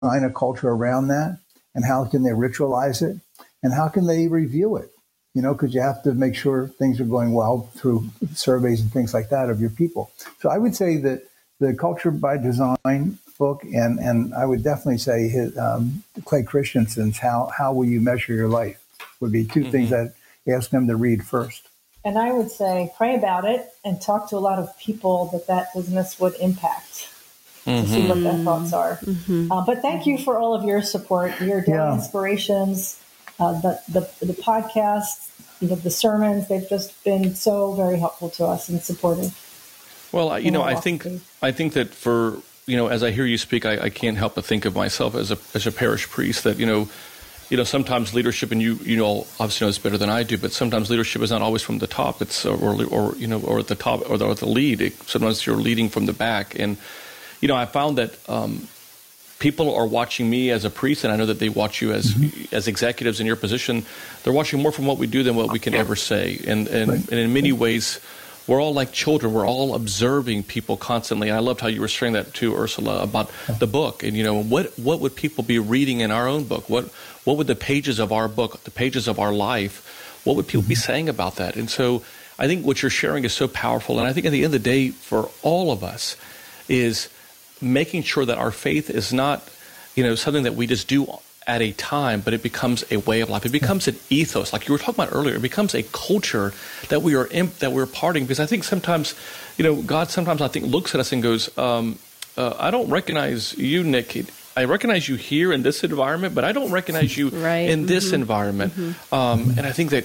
a culture around that? And how can they ritualize it? And how can they review it? Because you have to make sure things are going well through surveys and things like that of your people. So I would say that the Culture by Design book, and I would definitely say Clay Christensen's How Will You Measure Your Life would be two things that I ask them to read first. And I would say pray about it and talk to a lot of people that business would impact to see what their thoughts are. But thank you for all of your support, your daily inspirations, the podcasts, the sermons. They've just been so very helpful to us and supportive. Well, I think that for, as I hear you speak, I can't help but think of myself as a parish priest that, sometimes leadership, and you all obviously know this better than I do, but sometimes leadership is not always from the top. It's or at the top or the lead. Sometimes you're leading from the back, and I found that people are watching me as a priest, and I know that they watch you as executives in your position. They're watching more from what we do than what we can ever say, and in many ways, we're all like children. We're all observing people constantly. And I loved how you were sharing that too, Ursula, about the book. And, what would people be reading in our own book? What would the pages of our book, the pages of our life, what would people be saying about that? And so I think what you're sharing is so powerful. And I think at the end of the day, for all of us, is making sure that our faith is not, something that we just do at a time, but it becomes a way of life. It becomes an ethos, like you were talking about earlier. It becomes a culture that we're parting. Because I think sometimes, God sometimes I think looks at us and goes, "I don't recognize you, Nick. I recognize you here in this environment, but I don't recognize you in this environment." And I think that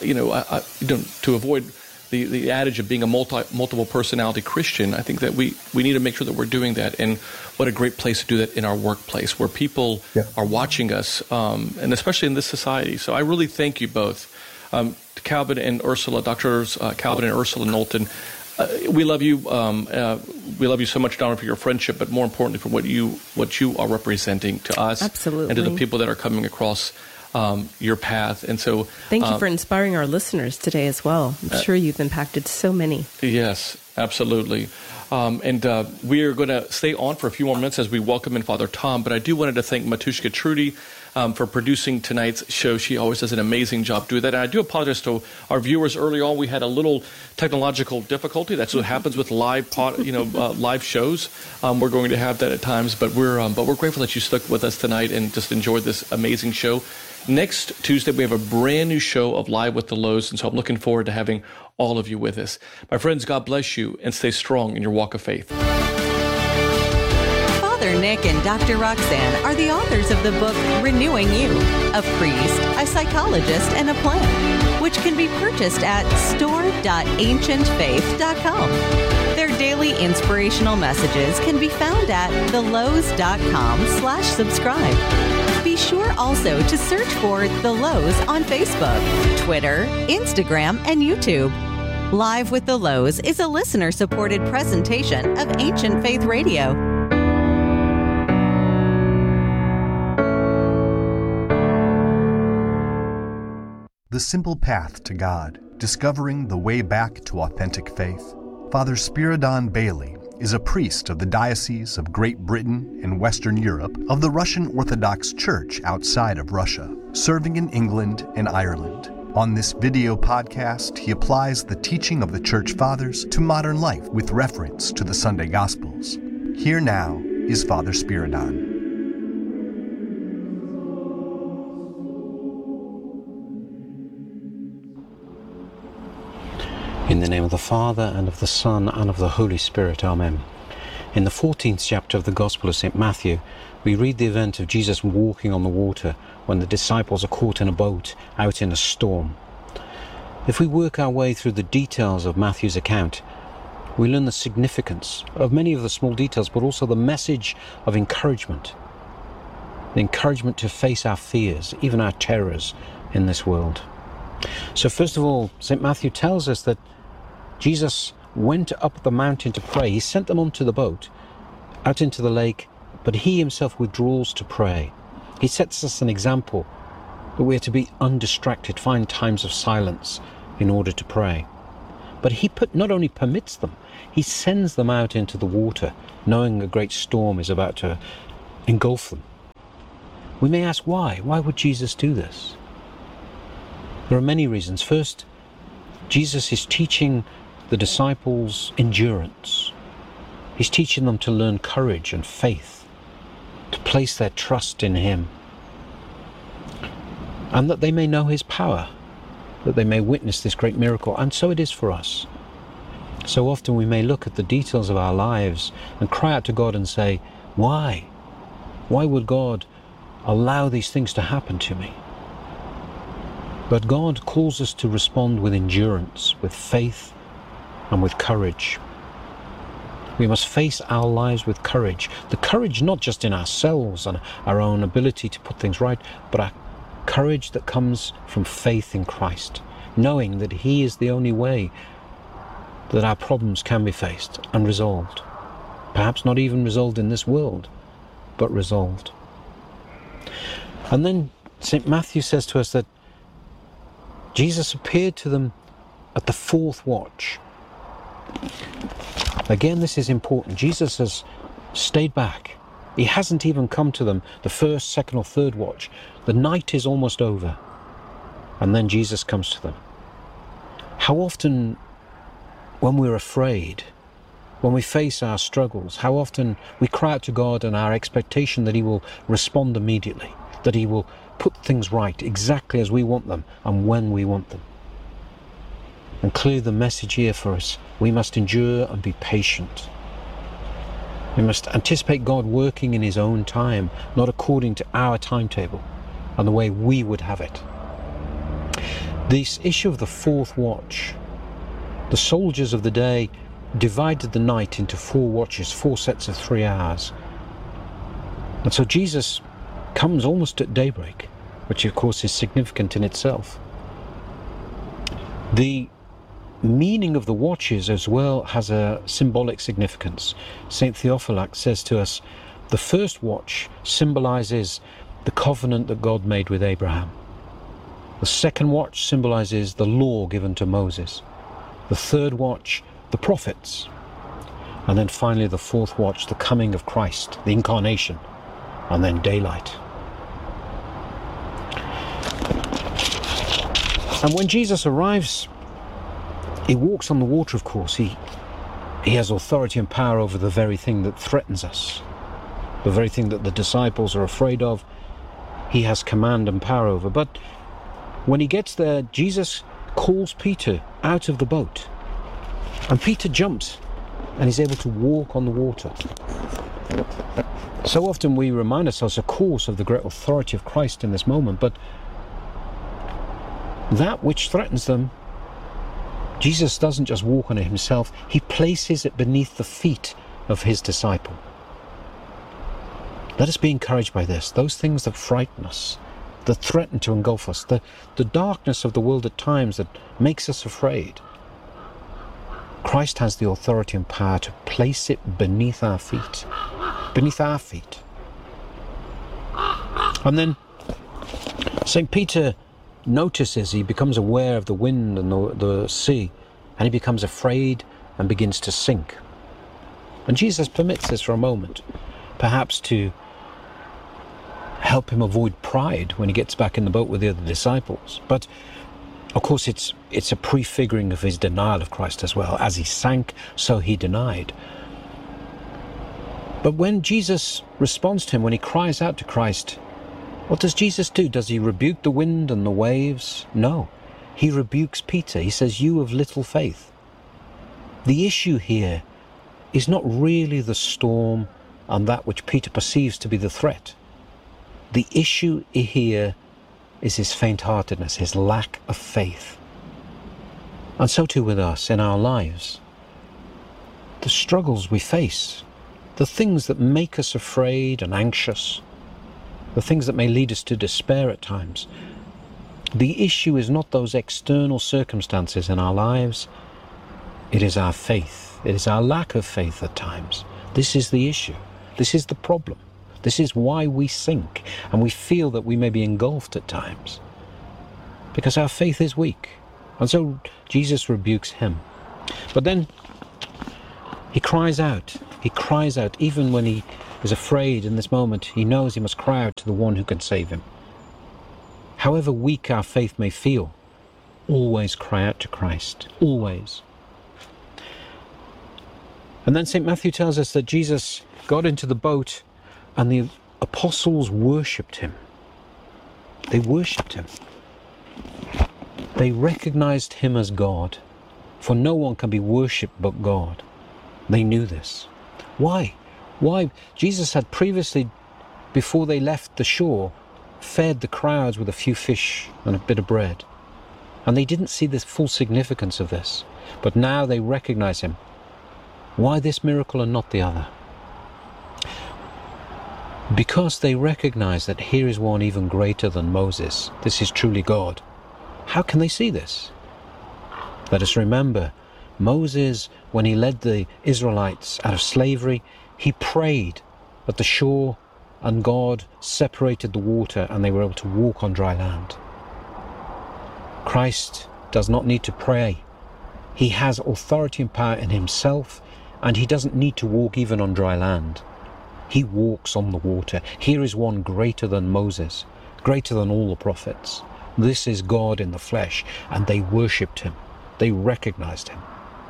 to avoid the adage of being a multiple personality Christian, I think that we need to make sure that we're doing that. And what a great place to do that in our workplace, where people are watching us, and especially in this society. So I really thank you both, Calvin and Ursula, Doctors Calvin and Ursula Knowlton. We love you. We love you so much, Donna, for your friendship, but more importantly, for what you are representing to us, absolutely, and to the people that are coming across your path. And so thank you for inspiring our listeners today as well. I'm sure you've impacted so many. Yes, absolutely. And we are going to stay on for a few more minutes as we welcome in Father Tom. But I do wanted to thank Matushka Trudy for producing tonight's show. She always does an amazing job doing that. And I do apologize to our viewers. Early on, we had a little technological difficulty. That's what happens with live live shows. We're going to have that at times, but we're grateful that you stuck with us tonight and just enjoyed this amazing show. Next Tuesday, we have a brand new show of Live with the Lows, and so I'm looking forward to having all of you with us. My friends, God bless you, and stay strong in your walk of faith. Father Nick and Dr. Roxanne are the authors of the book Renewing You, a priest, a psychologist, and a plan, which can be purchased at store.ancientfaith.com. Their daily inspirational messages can be found at thelows.com/subscribe. Be sure also to search for The Lows on Facebook, Twitter, Instagram, and YouTube. Live with the Lows is a listener-supported presentation of Ancient Faith Radio. The Simple Path to God, Discovering the Way Back to Authentic Faith. Father Spiridon Bailey is a priest of the Diocese of Great Britain and Western Europe of the Russian Orthodox Church outside of Russia, serving in England and Ireland. On this video podcast, he applies the teaching of the Church Fathers to modern life with reference to the Sunday Gospels. Here now is Father Spiridon. In the name of the Father, and of the Son, and of the Holy Spirit. Amen. In the 14th chapter of the Gospel of St. Matthew, we read the event of Jesus walking on the water when the disciples are caught in a boat out in a storm. If we work our way through the details of Matthew's account, we learn the significance of many of the small details, but also the message of encouragement. The encouragement to face our fears, even our terrors in this world. So first of all, St. Matthew tells us that Jesus went up the mountain to pray. He sent them onto the boat, out into the lake, but he himself withdraws to pray. He sets us an example that we are to be undistracted, find times of silence in order to pray. But he not only permits them, he sends them out into the water, knowing a great storm is about to engulf them. We may ask why. Why would Jesus do this? There are many reasons. First, Jesus is teaching the disciples endurance. He's teaching them to learn courage and faith, to place their trust in him, and that they may know his power, that they may witness this great miracle. And so it is for us. So often we may look at the details of our lives and cry out to God and say, why? Why would God allow these things to happen to me? But God calls us to respond with endurance, with faith, and with courage. We must face our lives with courage. The courage not just in ourselves and our own ability to put things right, but our courage that comes from faith in Christ, knowing that he is the only way that our problems can be faced and resolved. Perhaps not even resolved in this world, but resolved. And then St. Matthew says to us that Jesus appeared to them at the fourth watch. Again, this is important. Jesus has stayed back. He hasn't even come to them the first, second, or third watch. The night is almost over. And then Jesus comes to them. How often, when we're afraid, when we face our struggles, how often we cry out to God in our expectation that he will respond immediately, that he will put things right exactly as we want them and when we want them. And clearly the message here for us, we must endure and be patient. We must anticipate God working in his own time, not according to our timetable and the way we would have it. This issue of the fourth watch, the soldiers of the day divided the night into 4 watches, 4 sets of 3 hours. And so Jesus comes almost at daybreak, which of course is significant in itself. The meaning of the watches as well has a symbolic significance. St. Theophylact says to us, the first watch symbolizes the covenant that God made with Abraham. The second watch symbolizes the law given to Moses. The third watch, the prophets. And then finally the fourth watch, the coming of Christ, the incarnation, and then daylight. And when Jesus arrives, he walks on the water, of course. He has authority and power over the very thing that threatens us, the very thing that the disciples are afraid of. He has command and power over. But when he gets there, Jesus calls Peter out of the boat. And Peter jumps and is able to walk on the water. So often we remind ourselves, of course, of the great authority of Christ in this moment, but that which threatens them, Jesus doesn't just walk on it himself, he places it beneath the feet of his disciple. Let us be encouraged by this. Those things that frighten us, that threaten to engulf us, the darkness of the world at times that makes us afraid, Christ has the authority and power to place it beneath our feet. Beneath our feet. And then St. Peter notices, he becomes aware of the wind and the sea, and he becomes afraid and begins to sink. And Jesus permits this for a moment, perhaps to help him avoid pride when he gets back in the boat with the other disciples. But of course it's a prefiguring of his denial of Christ as well. As he sank, so he denied. But when Jesus responds to him, when he cries out to Christ, what does Jesus do? Does he rebuke the wind and the waves? No. He rebukes Peter. He says, "You of little faith." The issue here is not really the storm and that which Peter perceives to be the threat. The issue here is his faint-heartedness, his lack of faith. And so too with us in our lives. The struggles we face, the things that make us afraid and anxious, the things that may lead us to despair at times. The issue is not those external circumstances in our lives. It is our faith. It is our lack of faith at times. This is the issue. This is the problem. This is why we sink and we feel that we may be engulfed at times. Because our faith is weak. And so Jesus rebukes him. But then he cries out. He cries out even when he is afraid in this moment. He knows he must cry out to the one who can save him. However weak our faith may feel, always cry out to Christ. Always. And then St. Matthew tells us that Jesus got into the boat and the apostles worshipped him. They worshipped him. They recognized him as God, for no one can be worshipped but God. They knew this. Why? Why? Jesus had previously, before they left the shore, fed the crowds with a few fish and a bit of bread. And they didn't see the full significance of this. But now they recognize him. Why this miracle and not the other? Because they recognize that here is one even greater than Moses. This is truly God. How can they see this? Let us remember, Moses, when he led the Israelites out of slavery, he prayed at the shore and God separated the water and they were able to walk on dry land. Christ does not need to pray. He has authority and power in himself, and he doesn't need to walk even on dry land. He walks on the water. Here is one greater than Moses, greater than all the prophets. This is God in the flesh, and they worshipped him. They recognized him.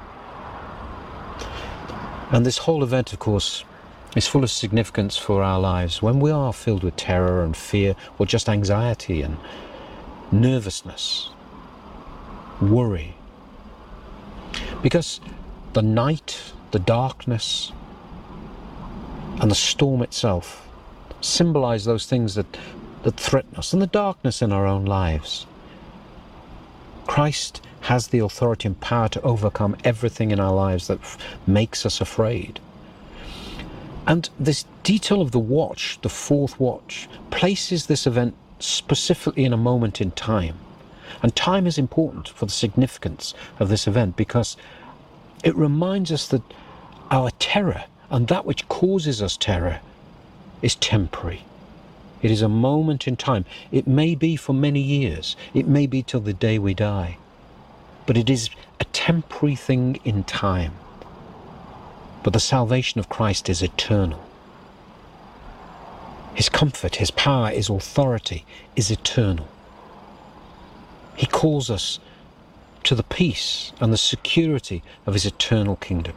And this whole event, of course, is full of significance for our lives. When we are filled with terror and fear, or just anxiety and nervousness, worry. Because the night, the darkness, and the storm itself symbolize those things that threaten us, and the darkness in our own lives. Christ has the authority and power to overcome everything in our lives that makes us afraid. And this detail of the watch, the fourth watch, places this event specifically in a moment in time. And time is important for the significance of this event because it reminds us that our terror and that which causes us terror is temporary. It is a moment in time. It may be for many years. It may be till the day we die. But it is a temporary thing in time. But the salvation of Christ is eternal. His comfort, his power, his authority is eternal. He calls us to the peace and the security of his eternal kingdom.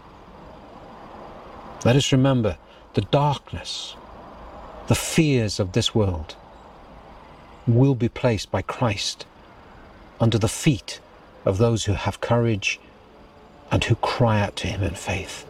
Let us remember the darkness, the fears of this world will be placed by Christ under the feet of those who have courage and who cry out to him in faith.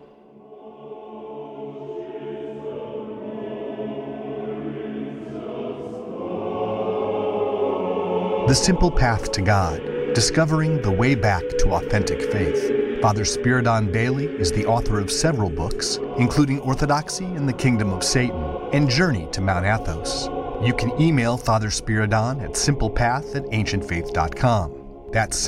The Simple Path to God, Discovering the Way Back to Authentic Faith. Father Spiridon Bailey is the author of several books, including Orthodoxy in the Kingdom of Satan and Journey to Mount Athos. You can email Father Spiridon at simplepath@ancientfaith.com. That's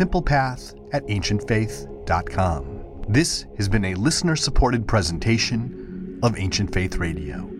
simplepath@ancientfaith.com. This has been a listener-supported presentation of Ancient Faith Radio.